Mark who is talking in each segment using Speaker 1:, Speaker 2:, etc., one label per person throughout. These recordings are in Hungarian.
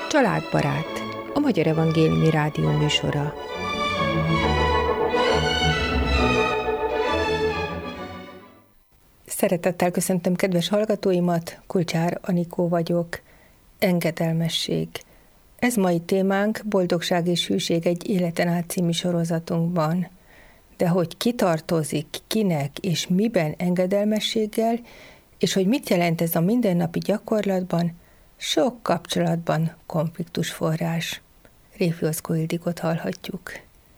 Speaker 1: Családbarát, a Magyar Evangéliumi Rádió műsora. Szeretettel köszöntöm kedves hallgatóimat, Kulcsár Anikó vagyok. Engedelmesség. Ez mai témánk, Boldogság és hűség egy életen át című sorozatunkban. De hogy ki tartozik, kinek és miben engedelmességgel, és hogy mit jelent ez a mindennapi gyakorlatban, sok kapcsolatban konfliktusforrás. Réfi Oszkó Ildikót hallhatjuk.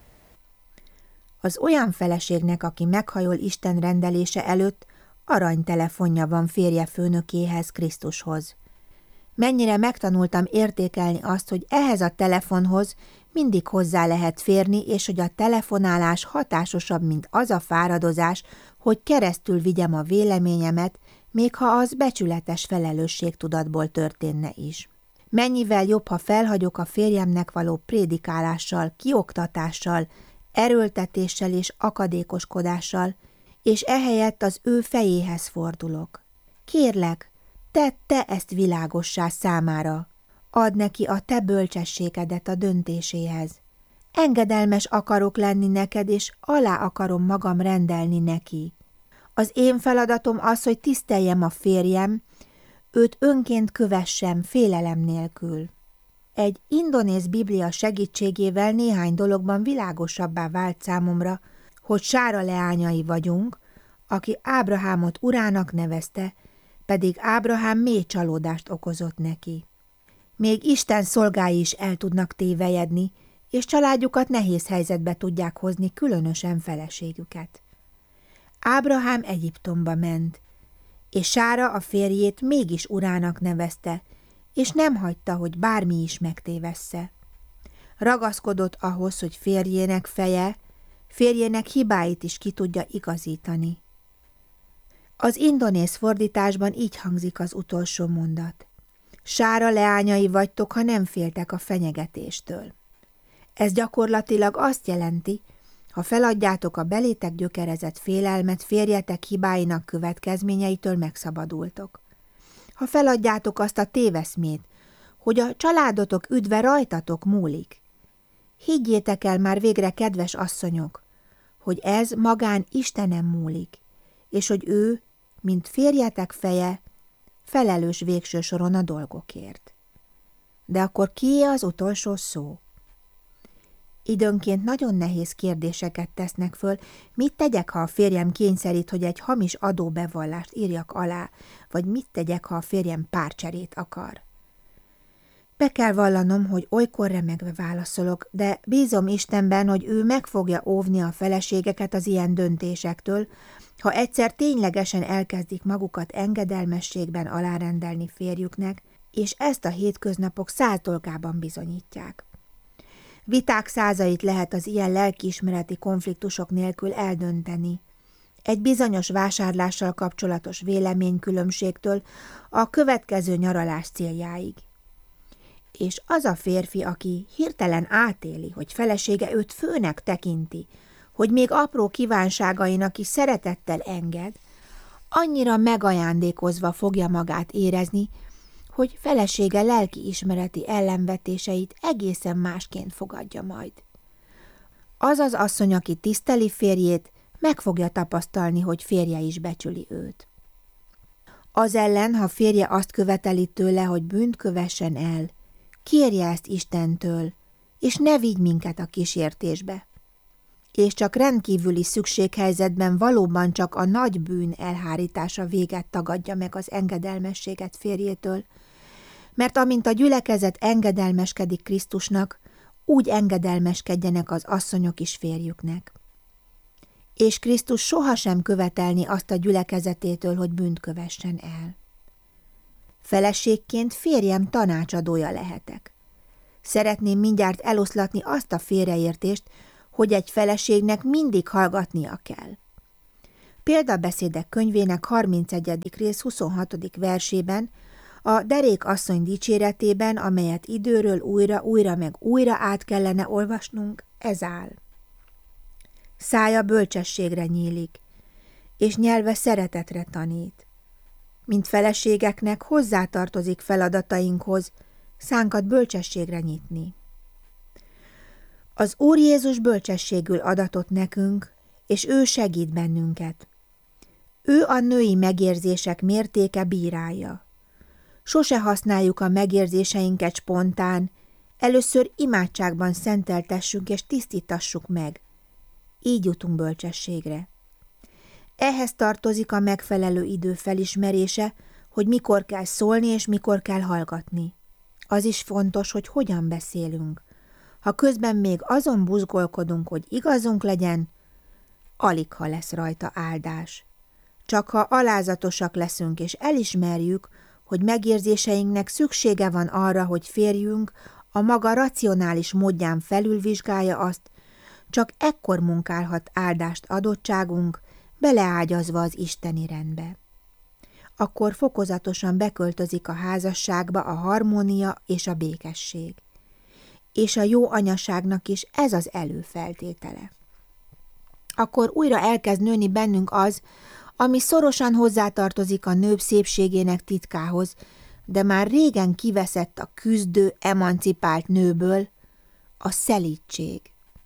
Speaker 2: Az olyan feleségnek, aki meghajol Isten rendelése előtt, aranytelefonja van férje főnökéhez, Krisztushoz. Mennyire megtanultam értékelni azt, hogy ehhez a telefonhoz mindig hozzá lehet férni, és hogy a telefonálás hatásosabb, mint az a fáradozás, hogy keresztül vigyem a véleményemet, még ha az becsületes felelősségtudatból történne is. Mennyivel jobb, ha felhagyok a férjemnek való prédikálással, kioktatással, erőltetéssel és akadékoskodással, és ehelyett az ő fejéhez fordulok. Kérlek, tedd te ezt világossá számára. Add neki a te bölcsességedet a döntéséhez. Engedelmes akarok lenni neked, és alá akarom magam rendelni neki. Az én feladatom az, hogy tiszteljem a férjem, őt önként kövessem félelem nélkül. Egy indonéz biblia segítségével néhány dologban világosabbá vált számomra, hogy Sára leányai vagyunk, aki Ábrahámot urának nevezte, pedig Ábrahám mély csalódást okozott neki. Még Isten szolgái is el tudnak tévejedni, és családjukat nehéz helyzetbe tudják hozni, különösen feleségüket. Ábrahám Egyiptomba ment, és Sára a férjét mégis urának nevezte, és nem hagyta, hogy bármi is megtévessze. Ragaszkodott ahhoz, hogy férjének hibáit is ki tudja igazítani. Az indonéz fordításban így hangzik az utolsó mondat. Sára leányai vagytok, ha nem féltek a fenyegetéstől. Ez gyakorlatilag azt jelenti, ha feladjátok a belétek gyökerezett félelmet, férjetek hibáinak következményeitől megszabadultok. Ha feladjátok azt a téveszmét, hogy a családotok üdve rajtatok múlik. Higgyétek el már végre, kedves asszonyok, hogy ez magán Istenem múlik, és hogy ő, mint férjetek feje, felelős végső soron a dolgokért. De akkor kié az utolsó szó? Időnként nagyon nehéz kérdéseket tesznek föl, mit tegyek, ha a férjem kényszerít, hogy egy hamis adóbevallást írjak alá, vagy mit tegyek, ha a férjem párcserét akar. Be kell vallanom, hogy olykor remegve válaszolok, de bízom Istenben, hogy ő meg fogja óvni a feleségeket az ilyen döntésektől, ha egyszer ténylegesen elkezdik magukat engedelmességben alárendelni férjüknek, és ezt a hétköznapok száltolkában bizonyítják. Viták százait lehet az ilyen lelkiismereti konfliktusok nélkül eldönteni. Egy bizonyos vásárlással kapcsolatos véleménykülönbségtől a következő nyaralás céljáig. És az a férfi, aki hirtelen átéli, hogy felesége őt főnek tekinti, hogy még apró kívánságainak is szeretettel enged, annyira megajándékozva fogja magát érezni, hogy felesége lelkiismereti ellenvetéseit egészen másként fogadja majd. Az az asszony, aki tiszteli férjét, meg fogja tapasztalni, hogy férje is becsüli őt. Az ellen, ha férje azt követeli tőle, hogy bűnt kövessen el, kérje ezt Istentől, és ne vigy minket a kísértésbe. És csak rendkívüli szükséghelyzetben valóban csak a nagy bűn elhárítása véget tagadja meg az engedelmességet férjétől, mert amint a gyülekezet engedelmeskedik Krisztusnak, úgy engedelmeskedjenek az asszonyok is férjüknek. És Krisztus sohasem követelni azt a gyülekezetétől, hogy bűnt kövessen el. Feleségként férjem tanácsadója lehetek. Szeretném mindjárt eloszlatni azt a félreértést, hogy egy feleségnek mindig hallgatnia kell. Példabeszédek könyvének 31. rész 26. versében, a derék asszony dicséretében, amelyet időről újra meg újra át kellene olvasnunk, ez áll. Szája bölcsességre nyílik, és nyelve szeretetre tanít. Mint feleségeknek hozzátartozik feladatainkhoz, szánkat bölcsességre nyitni. Az Úr Jézus bölcsességül adatott nekünk, és ő segít bennünket. Ő a női megérzések mértéke bírálja. Sose használjuk a megérzéseinket spontán, először imádságban szenteltessünk és tisztítassuk meg. Így jutunk bölcsességre. Ehhez tartozik a megfelelő idő felismerése, hogy mikor kell szólni és mikor kell hallgatni. Az is fontos, hogy hogyan beszélünk. Ha közben még azon buzgolkodunk, hogy igazunk legyen, aligha lesz rajta áldás. Csak ha alázatosak leszünk és elismerjük, hogy megérzéseinknek szüksége van arra, hogy férjünk a maga racionális módján felülvizsgálja azt, csak ekkor munkálhat áldást adottságunk, beleágyazva az isteni rendbe. Akkor fokozatosan beköltözik a házasságba a harmónia és a békesség. És a jó anyaságnak is ez az előfeltétele. Akkor újra elkezd nőni bennünk az, ami szorosan hozzátartozik a nők szépségének titkához, de már régen kiveszett a küzdő, emancipált nőből, a szelídség.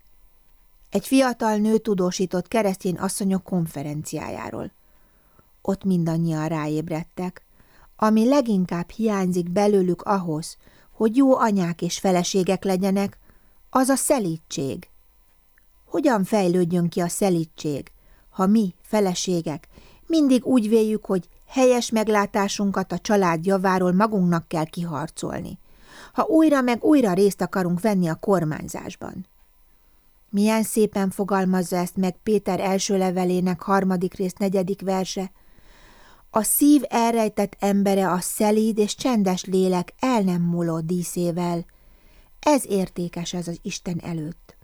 Speaker 2: Egy fiatal nő tudósított keresztény asszonyok konferenciájáról. Ott mindannyian ráébredtek, ami leginkább hiányzik belőlük ahhoz, hogy jó anyák és feleségek legyenek, az a szelídség. Hogyan fejlődjön ki a szelídség, ha mi, feleségek, mindig úgy véljük, hogy helyes meglátásunkat a család javáról magunknak kell kiharcolni, ha újra meg újra részt akarunk venni a kormányzásban? Milyen szépen fogalmazza ezt meg Péter első levelének 3. rész 4. verse. A szív elrejtett embere a szelíd és csendes lélek el nem múló díszével. Ez értékes az Isten előtt.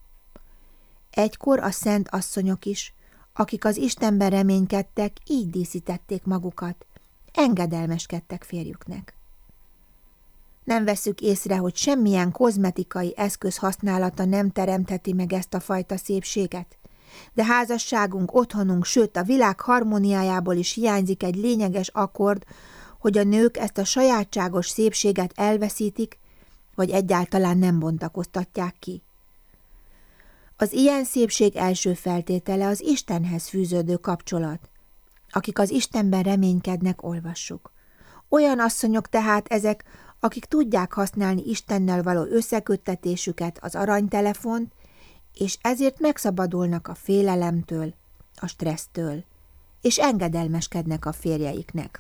Speaker 2: Egykor a szent asszonyok is, akik az Istenben reménykedtek, így díszítették magukat, engedelmeskedtek férjüknek. Nem vesszük észre, hogy semmilyen kozmetikai eszköz használata nem teremtheti meg ezt a fajta szépséget, de házasságunk, otthonunk, sőt a világ harmóniájából is hiányzik egy lényeges akkord, hogy a nők ezt a sajátságos szépséget elveszítik, vagy egyáltalán nem bontakoztatják ki. Az ilyen szépség első feltétele az Istenhez fűződő kapcsolat. Akik az Istenben reménykednek, olvassuk. Olyan asszonyok tehát ezek, akik tudják használni Istennel való összeköttetésüket, az aranytelefont, és ezért megszabadulnak a félelemtől, a stressztől, és engedelmeskednek a férjeiknek.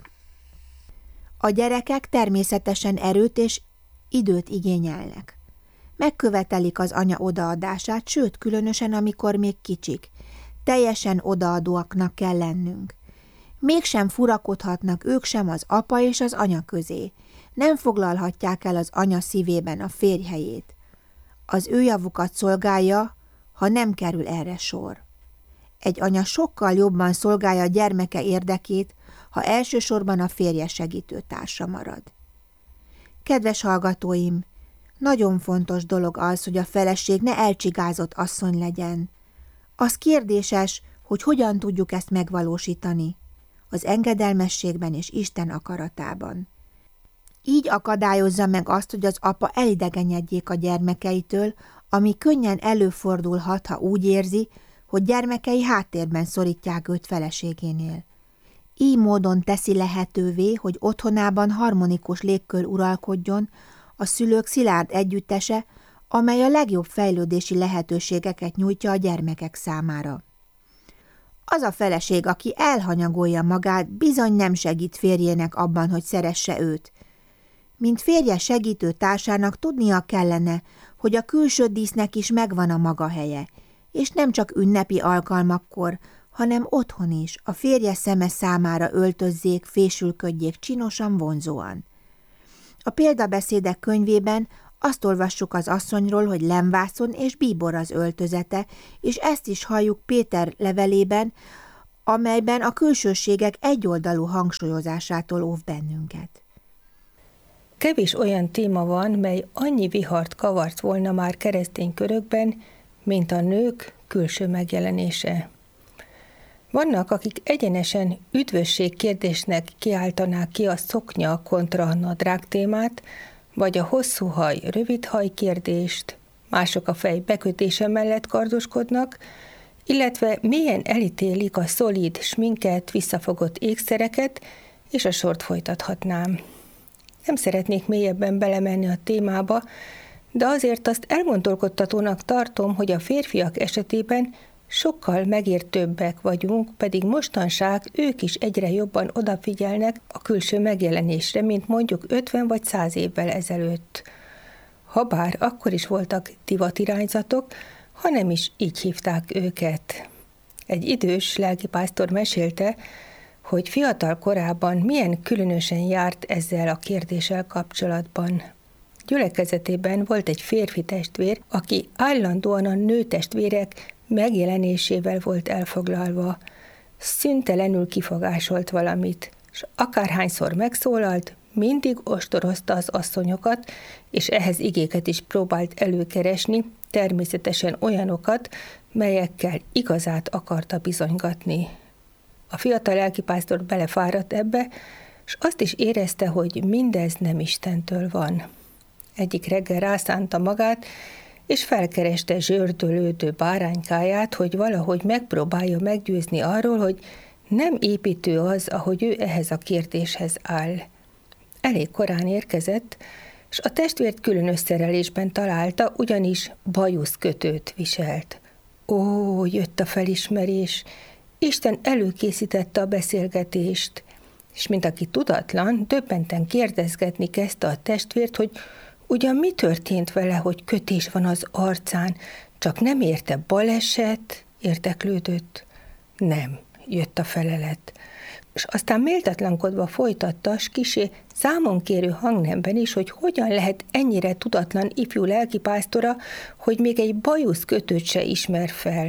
Speaker 2: A gyerekek természetesen erőt és időt igényelnek. Megkövetelik az anya odaadását, sőt, különösen amikor még kicsik. Teljesen odaadóaknak kell lennünk. Mégsem furakodhatnak ők sem az apa és az anya közé. Nem foglalhatják el az anya szívében a férj helyét. Az ő javukat szolgálja, ha nem kerül erre sor. Egy anya sokkal jobban szolgálja a gyermeke érdekét, ha elsősorban a férje segítőtársa marad. Kedves hallgatóim, nagyon fontos dolog az, hogy a feleség ne elcsigázott asszony legyen. Az kérdéses, hogy hogyan tudjuk ezt megvalósítani, az engedelmességben és Isten akaratában. Így akadályozza meg azt, hogy az apa elidegenedjék a gyermekeitől, ami könnyen előfordulhat, ha úgy érzi, hogy gyermekei háttérben szorítják őt feleségénél. Így módon teszi lehetővé, hogy otthonában harmonikus légkör uralkodjon, a szülők szilárd együttese, amely a legjobb fejlődési lehetőségeket nyújtja a gyermekek számára. Az a feleség, aki elhanyagolja magát, bizony nem segít férjének abban, hogy szeresse őt. Mint férje segítő társának tudnia kellene, hogy a külső dísznek is megvan a maga helye, és nem csak ünnepi alkalmakkor, hanem otthon is, a férje szeme számára öltözzék, fésülködjék csinosan, vonzóan. A példabeszédek könyvében azt olvassuk az asszonyról, hogy lemvászon és bíbor az öltözete, és ezt is halljuk Péter levelében, amelyben a külsőségek egyoldalú hangsúlyozásától óv bennünket.
Speaker 1: Kevés olyan téma van, mely annyi vihart kavart volna már keresztény körökben, mint a nők külső megjelenése. Vannak, akik egyenesen üdvösség kérdésnek kiáltanák ki a szoknya kontra a nadrág témát, vagy a hosszú haj, rövid haj kérdést, mások a fej bekötése mellett kardoskodnak, illetve mélyen elítélik a szolid sminket, visszafogott ékszereket, és a sort folytathatnám. Nem szeretnék mélyebben belemenni a témába, de azért azt elgondolkodtatónak tartom, hogy a férfiak esetében sokkal megértőbbek vagyunk, pedig mostanság ők is egyre jobban odafigyelnek a külső megjelenésre, mint mondjuk 50 vagy 100 évvel ezelőtt. Habár akkor is voltak divatirányzatok, ha nem is így hívták őket. Egy idős lelkipásztor mesélte, hogy fiatal korában milyen különösen járt ezzel a kérdéssel kapcsolatban. Gyülekezetében volt egy férfi testvér, aki állandóan a nőtestvérek megjelenésével volt elfoglalva. Szüntelenül kifogásolt valamit, és akárhányszor megszólalt, mindig ostorozta az asszonyokat, és ehhez igéket is próbált előkeresni, természetesen olyanokat, melyekkel igazát akarta bizonygatni. A fiatal lelkipásztor belefáradt ebbe, és azt is érezte, hogy mindez nem Istentől van. Egyik reggel rászánta magát, és felkereste zsördölődő báránykáját, hogy valahogy megpróbálja meggyőzni arról, hogy nem építő az, ahogy ő ehhez a kérdéshez áll. Elég korán érkezett, és a testvért külön összerelésben találta, ugyanis bajuszkötőt viselt. Ó, jött a felismerés! Isten előkészítette a beszélgetést, és mint aki tudatlan, döbbenten kérdezgetni kezdte a testvért, hogy ugyan mi történt vele, hogy kötés van az arcán, csak nem érte baleset, érdeklődött? Nem, jött a felelet. És aztán méltatlankodva folytatta, s kissé számonkérő hangnemben is, hogy hogyan lehet ennyire tudatlan ifjú lelkipásztora, hogy még egy bajuszkötőt se ismer fel.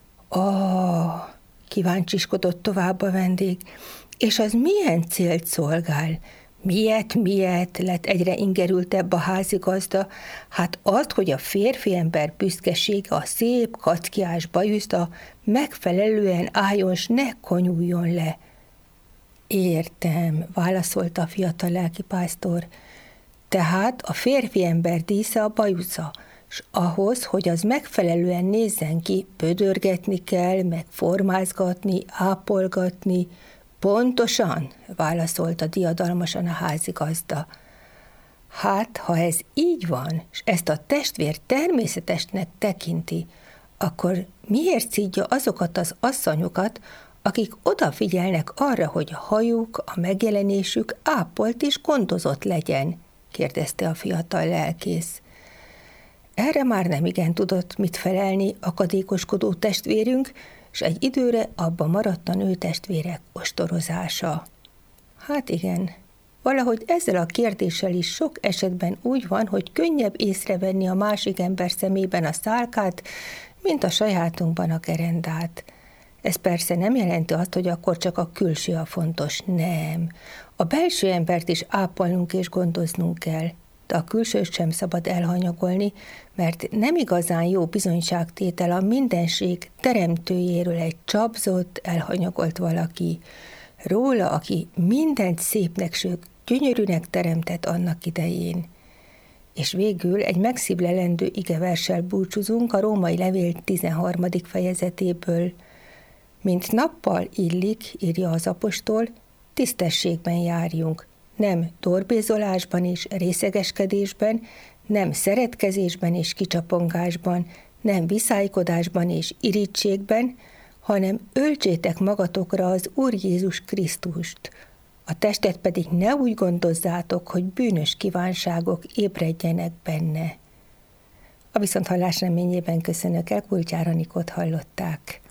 Speaker 1: Kíváncsiskodott tovább a vendég. És az milyen célt szolgál? Miért lett egyre ingerültebb a házigazda? Hát azt, hogy a férfi ember büszkesége a szép, kackiás bajuszda megfelelően álljon, s ne konyuljon le. Értem, válaszolta a fiatal lelkipásztor. Tehát a férfi ember dísze a bajusza, s ahhoz, hogy az megfelelően nézzen ki, pödörgetni kell, meg formázgatni, ápolgatni. Pontosan, válaszolta diadalmasan a házigazda. Hát, ha ez így van, és ezt a testvér természetesnek tekinti, akkor miért szídja azokat az asszonyokat, akik odafigyelnek arra, hogy a hajuk, a megjelenésük ápolt és gondozott legyen? Kérdezte a fiatal lelkész. Erre már nem igen tudott mit felelni akadékoskodó testvérünk, és egy időre abba maradt a nőtestvérek ostorozása. Hát igen, valahogy ezzel a kérdéssel is sok esetben úgy van, hogy könnyebb észrevenni a másik ember szemében a szálkát, mint a sajátunkban a gerendát. Ez persze nem jelenti azt, hogy akkor csak a külső a fontos, nem. A belső embert is ápolnunk és gondoznunk kell, de a külsőt sem szabad elhanyagolni, mert nem igazán jó bizonyságtétel a mindenség teremtőjéről egy csapzott, elhanyagolt valaki. Róla, aki mindent szépnek, sőt gyönyörűnek teremtett annak idején. És végül egy megszívlelendő igeverssel búcsúzunk a római levél 13. fejezetéből. Mint nappal illik, írja az apostol, tisztességben járjunk, nem dorbézolásban és részegeskedésben, nem szeretkezésben és kicsapongásban, nem viszálykodásban és irítségben, hanem öltsétek magatokra az Úr Jézus Krisztust. A testet pedig ne úgy gondozzátok, hogy bűnös kívánságok ébredjenek benne. A viszonthallás reményében köszönök el, Kulcsár Anikót hallották.